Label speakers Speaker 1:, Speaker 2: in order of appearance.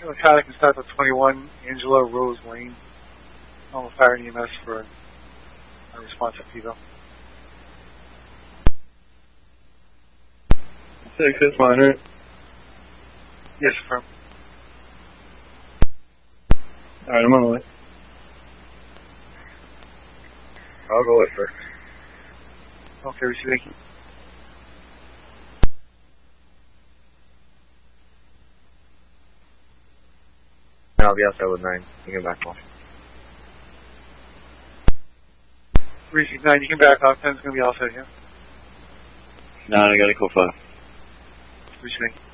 Speaker 1: Mechanic in South 21, Angela Rose Lane. I'll fire an EMS for a response at Pivo.
Speaker 2: 6, this monitor.
Speaker 1: Yes, affirm.
Speaker 2: Alright, I'm on the way.
Speaker 3: I'll go with first.
Speaker 1: Okay, receiving.
Speaker 3: I'll be outside with 9. You can back off.
Speaker 1: Receive 9, you can back off. 10's going to be outside here.
Speaker 2: No, I got a call 5.
Speaker 1: Receiving.